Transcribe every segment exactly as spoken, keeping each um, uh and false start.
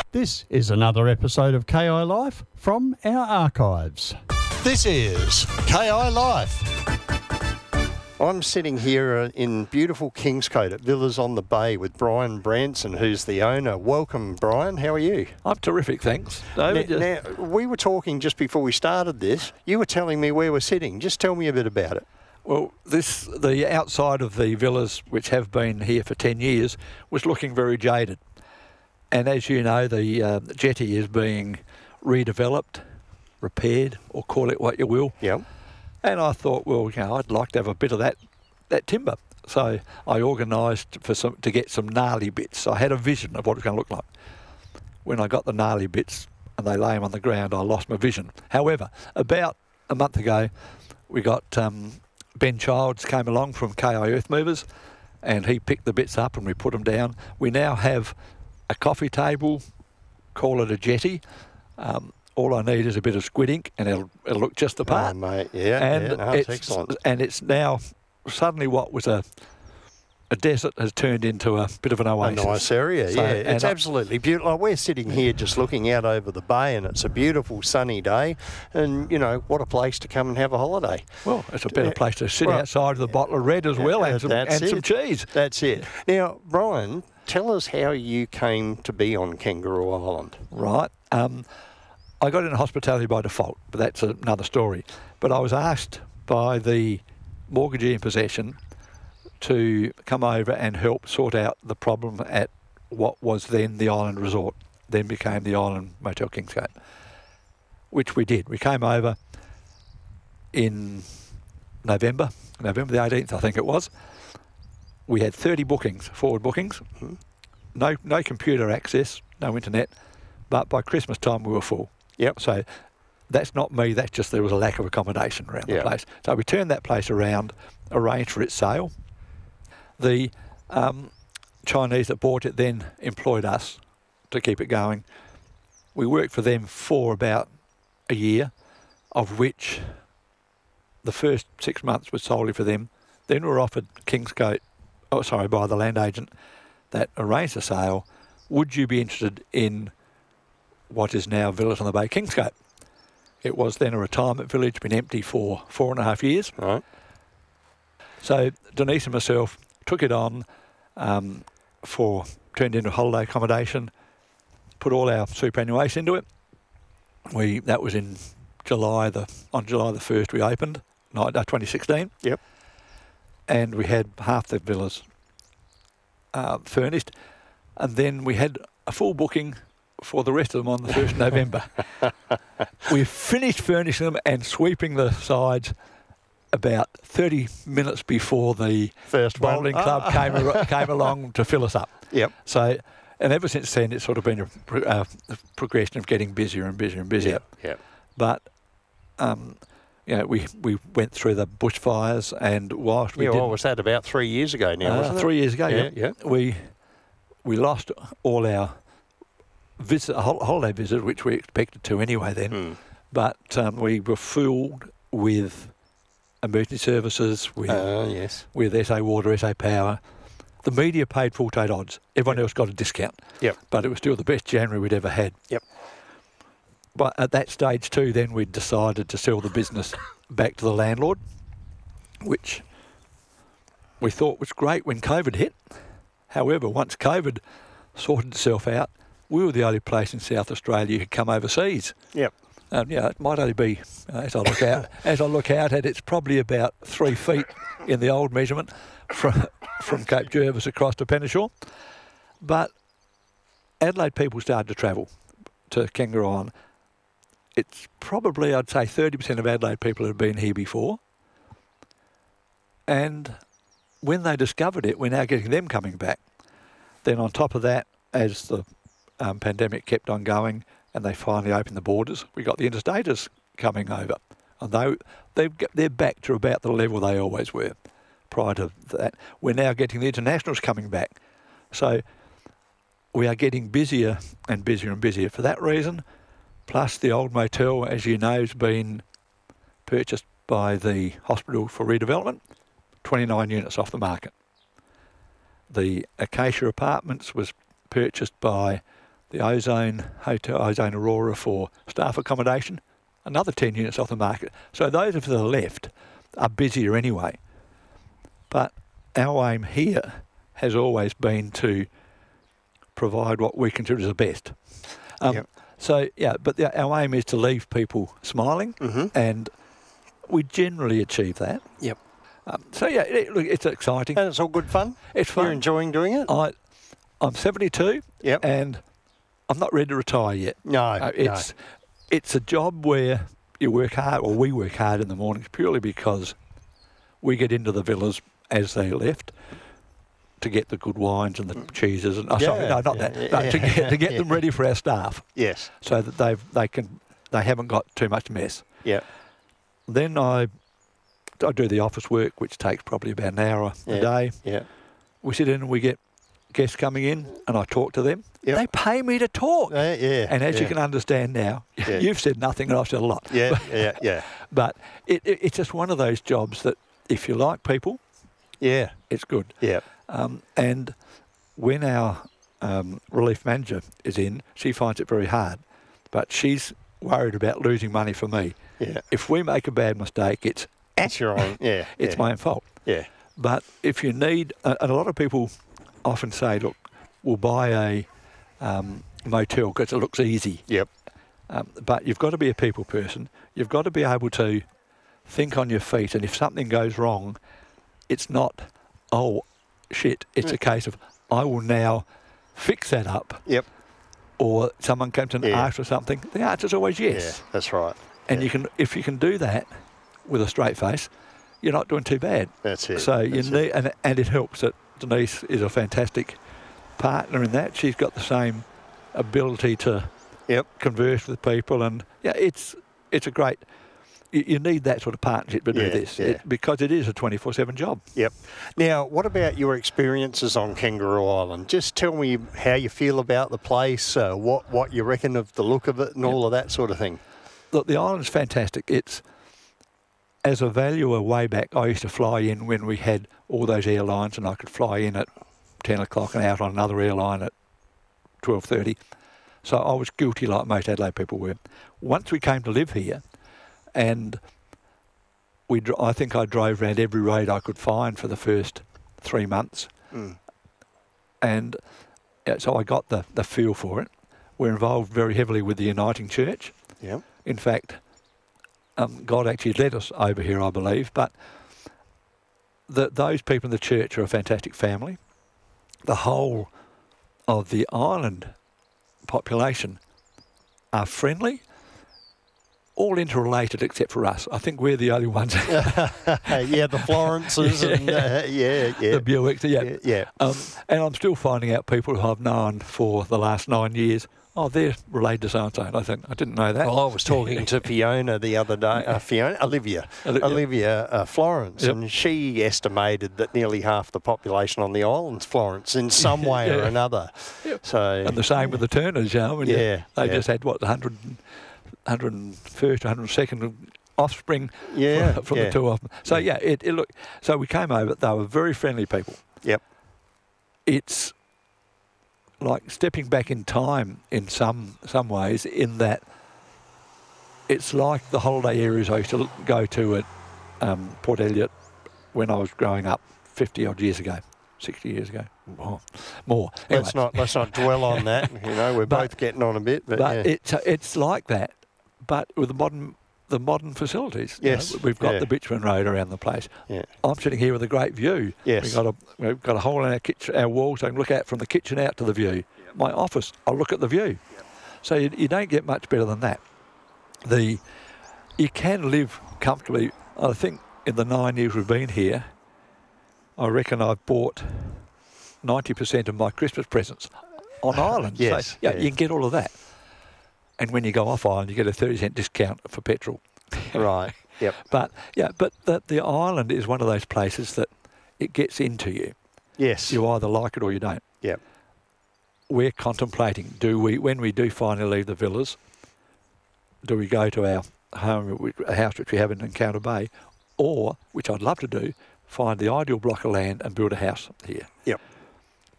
This is another episode of K I Life from our archives. This is K I Life. I'm sitting here in beautiful Kingscote at Villas on the Bay with Brian Branson, who's the owner. Welcome, Brian. How are you? I'm terrific, thanks, David. Now, now, we were talking just before we started this. You were telling me where we're sitting. Just tell me a bit about it. Well, this the outside of the villas, which have been here for ten years, was looking very jaded. And as you know, the uh, jetty is being redeveloped, repaired, or call it what you will. Yep. And I thought, well, you know, I'd like to have a bit of that that timber. So I organised for some to get some gnarly bits. I had a vision of what it was going to look like. When I got the gnarly bits and they lay them on the ground, I lost my vision. However, about a month ago, we got um, Ben Childs came along from K I Earth Movers, and he picked the bits up and we put them down. We now have a coffee table, call it a jetty. Um, All I need is a bit of squid ink, and it'll it'll look just the part. Oh, mate, yeah, and yeah, no, it's, it's excellent. And it's now suddenly what was a a desert has turned into a bit of an oasis. A nice area, So- yeah. and It's I- absolutely beautiful. Like, we're sitting here just looking out over the bay, and it's a beautiful sunny day. And, you know, what a place to come and have a holiday. Well, it's a better Yeah. place to sit Well, outside of the bottle of red as well, and, some, That's and some it. cheese. That's it. Now, Brian, tell us how you came to be on Kangaroo Island. Right. Um, I got into hospitality by default, but that's another story. But I was asked by the mortgagee in possession to come over and help sort out the problem at what was then the Island Resort, then became the Island Motel Kingscote, which we did. We came over in November, November the eighteenth, I think it was. We had thirty bookings, forward bookings, Mhm. no no computer access, no internet, but by Christmas time we were full. Yep. So that's not me, that's just there was a lack of accommodation around Yeah. the place. So we turned that place around, arranged for its sale. The um, Chinese that bought it then employed us to keep it going. We worked for them for about a year, of which the first six months was solely for them. Then we were offered Kingscote, oh sorry, by the land agent that arranged the sale. Would you be interested in what is now Villas on the Bay Kingscote? It was then a retirement village, been empty for four and a half years. Right. So Denise and myself took it on um, for, turned into holiday accommodation, put all our superannuation into it. We That was in July, the on July the first we opened, no, uh, twenty sixteen. Yep. And we had half the villas uh, furnished. And then we had a full booking for the rest of them on the first of November. We finished furnishing them and sweeping the sides about thirty minutes before the First one. bowling club Ah. came ar- came along to fill us up. Yep. So, and ever since then, it's sort of been a, pro- uh, a progression of getting busier and busier and busier. Yep. Yep. But, um, you know, we, we went through the bushfires, and whilst we Yeah, did what was that, about three years ago now, uh, wasn't it? three years ago, Yeah, yeah, yeah. we we lost all our visit, hol- holiday visitors, which we expected to anyway then. Hmm. But um, we were fooled with emergency services, with Uh, yes. with S A Water, S A Power. The media paid full trade odds. Everyone else got a discount. Yep. But it was still the best January we'd ever had. Yep. But at that stage too, then we decided to sell the business back to the landlord, which we thought was great when COVID hit. However, once COVID sorted itself out, we were the only place in South Australia who could come overseas. Yep. Um, yeah, it might only be, uh, as I look out, as I look out at, it's probably about three feet in the old measurement from from Cape Jervis across to Penneshaw. But Adelaide people started to travel to Kangaroo Island. It's probably, I'd say, thirty percent of Adelaide people had been here before. And when they discovered it, we're now getting them coming back. Then on top of that, as the um, pandemic kept on going, and they finally opened the borders, we got the interstaters coming over. And they, they've, get- they're back to about the level they always were prior to that. We're now getting the internationals coming back. So we are getting busier and busier and busier for that reason. Plus the old motel, as you know, has been purchased by the hospital for redevelopment, twenty-nine units off the market. The Acacia Apartments was purchased by the Ozone Hotel, Ozone Aurora for staff accommodation, another ten units off the market. So those of us that are left are busier anyway. But our aim here has always been to provide what we consider as the best. Um, yep. So, yeah, but the, our aim is to leave people smiling, mm-hmm. and we generally achieve that. Yep. Um, so, yeah, it, look, it's exciting. And it's all good fun? It's fun. You're enjoying doing it? I, I'm seventy-two, yep. and I'm not ready to retire yet. No, uh, it's, no. It's a job where you work hard, or we work hard in the mornings, purely because we get into the villas as they left to get the good wines and the cheeses and oh, yeah, sorry, no, not yeah, that. yeah, No, yeah. to get to get yeah. them ready for our staff. Yes. So that they've they can they haven't got too much mess. Yeah. Then I I do the office work, which takes probably about an hour yeah. a day. Yeah. We sit in and we get guests coming in, and I talk to them. Yep. They pay me to talk. Uh, yeah. And as yeah. you can understand now, Yeah. you've said nothing and I've said a lot. Yeah. yeah. Yeah. But it, it, it's just one of those jobs that if you like people, yeah, it's good. Yeah. Um, and when our um, relief manager is in, she finds it very hard, but she's worried about losing money for me. Yeah. If we make a bad mistake, it's It's your own. Yeah. it's yeah. my own fault. Yeah. But if you need, uh, and a lot of people often say, look, we'll buy a um, motel because it looks easy. Yep. Um, but you've got to be a people person. You've got to be able to think on your feet, and if something goes wrong, it's not, oh, shit. It's Yeah. a case of, I will now fix that up. Yep. Or someone comes and Yeah. asks for something. The answer's always yes. Yeah, that's right. And yeah. you can, if you can do that with a straight face, you're not doing too bad. That's it. So you That's need, it. and, and it helps that Denise is a fantastic partner in that. She's got the same ability to Yep. converse with people, and yeah, it's it's a great. You, you need that sort of partnership to do Yeah, this yeah. it, because it is a twenty-four seven job. Yep. Now, what about your experiences on Kangaroo Island? Just tell me how you feel about the place, uh, what what you reckon of the look of it, and Yep. all of that sort of thing. Look, the island's fantastic. It's as a valuer way back. I used to fly in when we had all those airlines, and I could fly in at ten o'clock and out on another airline at twelve thirty. So I was guilty like most Adelaide people were. Once we came to live here, and we, dr- I think I drove around every road I could find for the first three months. Mm. And uh, so I got the, the feel for it. We're involved very heavily with the Uniting Church. Yep. In fact, um, God actually led us over here, I believe. But the, those people in the church are a fantastic family. The whole of the island population are friendly, all interrelated except for us. I think we're the only ones. Yeah, the Florences Yeah. and uh, yeah, yeah. The Buicks, yeah. yeah, yeah. Um, and I'm still finding out people who I've known for the last nine years. Oh, they're related to so-and-so. And I think, I didn't know that. Well, I was talking to Fiona the other day, uh, Fiona, Olivia, Oli- Olivia uh, Florence, Yep. and she estimated that nearly half the population on the island's Florence in some way or Yeah. another. Yep. So, And the same with the Turners, you know. And Yeah, They yeah. just had, what, one hundred, one hundred first, one hundred second offspring Yeah, from, from yeah. the two of them. So, yeah, it, it look. So we came over. They were very friendly people. Yep. It's like stepping back in time in some some ways, in that it's like the holiday areas I used to go to at um, Port Elliot when I was growing up fifty odd years ago, sixty years ago, more. more. Anyway, Let's not let's not dwell on that. You know, we're But- both getting on a bit, but, but yeah. it's it's like that, but with the modern the modern facilities. you know. Yes, We've got yeah. the bitumen road around the place. Yeah. I'm sitting here with a great view. Yes. We've got a we've got a hole in our kitchen, our wall, so I can look out from the kitchen out to the view. My office, I'll look at the view. So you, you don't get much better than that. The you can live comfortably. I think in the nine years we've been here, I reckon I've bought ninety percent of my Christmas presents on island. Yes, So, yeah, yeah. you can get all of that. And when you go off island, you get a thirty cent discount for petrol. Right. Yep. But yeah, but the, the island is one of those places that it gets into you. Yes. You either like it or you don't. Yep. We're contemplating, do we, when we do finally leave the villas, do we go to our home, which- a house which we have in Encounter Bay, or, which I'd love to do, find the ideal block of land and build a house here. Yep.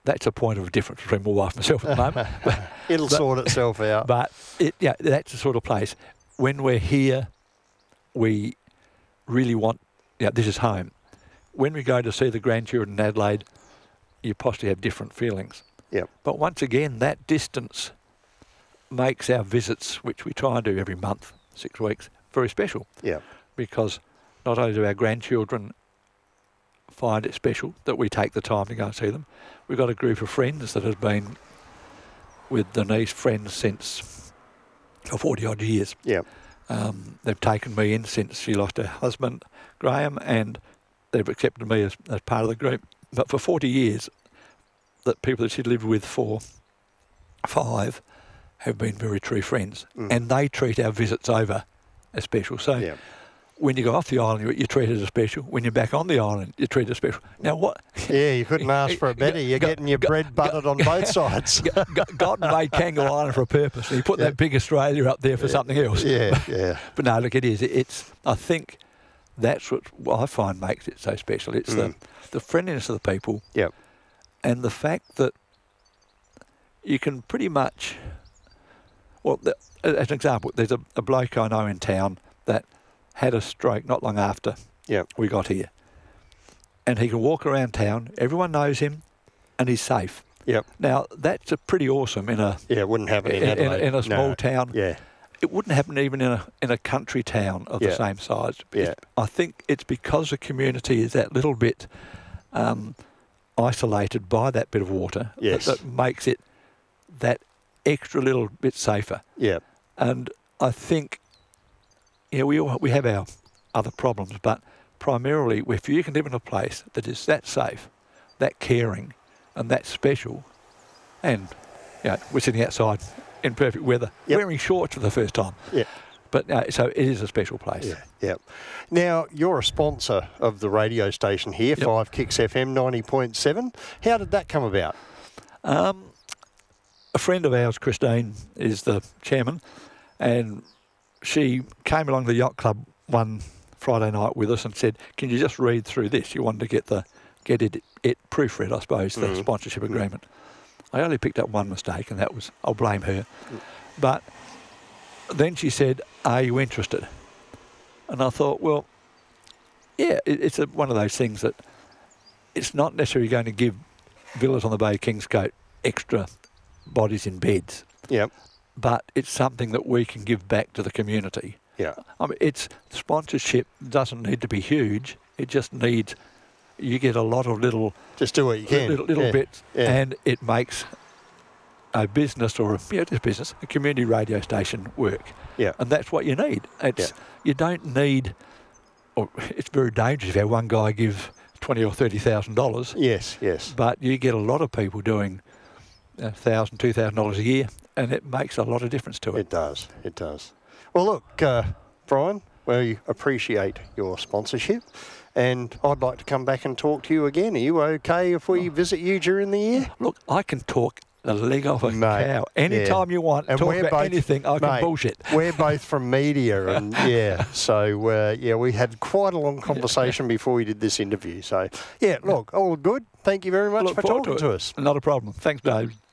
that's a point of difference between my wife and myself at the moment. But, It'll but, sort itself out. But it, yeah, that's the sort of place. When we're here, we really want, yeah, this is home. When we go to see the grandchildren in Adelaide, you possibly have different feelings. Yep. But once again, that distance makes our visits, which we try and do every month, six weeks, very special. Yeah. Because not only do our grandchildren find it special that we take the time to go and see them, we've got a group of friends that has been with Denise friends since for forty odd years. Yeah. Um, they've taken me in since she lost her husband, Graham, and they've accepted me as, as part of the group. But for forty years, the people that she lived with for five have been very true friends, mm. and they treat our visits over as special. So yeah. when you go off the island, you're treated as special. When you're back on the island, you're treated as special. Now what? Yeah, you couldn't ask for a better. You're got, getting your got, bread buttered got, on both sides. God made Kangaroo Island for a purpose. And he put yeah. that big Australia up there for yeah. something else. Yeah, yeah. But no, look, it is. It's. I think that's what, what I find makes it so special. It's mm. the the friendliness of the people. Yep. And the fact that you can pretty much. Well, the, as an example, there's a, a bloke I know in town that had a stroke not long after yep. we got here. And he can walk around town, everyone knows him, and he's safe. Yep. Now, that's a pretty awesome in a... Yeah, it wouldn't happen in, in Adelaide. In, in a small no. town. Yeah. It wouldn't happen even in a in a country town of yeah. the same size. Yeah. I think it's because the community is that little bit um, isolated by that bit of water yes. that, that makes it that extra little bit safer. Yeah. And I think, yeah, we all, we have our other problems, but primarily if you can live in a place that is that safe, that caring, and that special, and you know, we're sitting outside in perfect weather, yep. wearing shorts for the first time. Yeah. But uh, so it is a special place. Yeah, yeah. Now, you're a sponsor of the radio station here, yep. Five Kicks F M ninety point seven. How did that come about? Um, a friend of ours, Christine, is the chairman, and she came along to the yacht club one Friday night with us and said, "Can you just read through this?" You wanted to get the get it it proofread, I suppose, the mm. sponsorship mm. agreement. I only picked up one mistake, and that was I'll blame her. Mm. But then she said, "Are you interested?" And I thought, well, yeah, it, it's a, one of those things that it's not necessarily going to give Villas on the Bay Kingscote extra bodies in beds. Yep. But it's something that we can give back to the community. Yeah. I mean, it's sponsorship doesn't need to be huge. It just needs you get a lot of little just do what you can little, little yeah. bits, yeah. and it makes a business or a yeah, this business a community radio station work. Yeah. And that's what you need. It's yeah. you don't need. Or it's very dangerous if you have one guy give twenty or thirty thousand dollars. Yes. Yes. But you get a lot of people doing a thousand, two thousand dollars a year, and it makes a lot of difference to it. It does. It does. Well, look, uh, Brian, we appreciate your sponsorship, and I'd like to come back and talk to you again. Are you okay if we oh. visit you during the year? Look, I can talk the leg off a mate, cow anytime yeah. you want. And talk we're about both, anything. I mate, can bullshit. We're both from media, and yeah, so uh, yeah, we had quite a long conversation before we did this interview. So yeah, look, all good. Thank you very much for talking to, to us. Not a problem. Thanks, Dave.